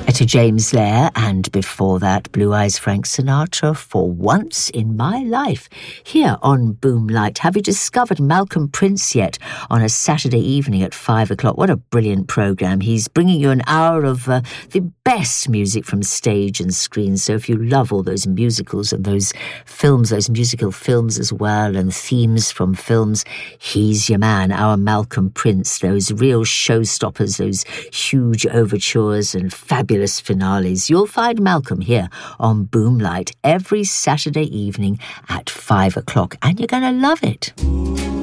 Etta James Lair, and before that, Blue Eyes Frank Sinatra, For Once in My Life. Here on Boomlight, have you discovered Malcolm Prince yet on a Saturday evening at 5 o'clock? What a brilliant programme. He's bringing you an hour of the best music from stage and screen. So if you love all those musicals and those films, those musical films as well, and themes from films, he's your man, our Malcolm Prince. Those real showstoppers, those huge overtures and fabulous finales. You'll find Malcolm here on Boomlight every Saturday evening at 5 o'clock, and you're going to love it.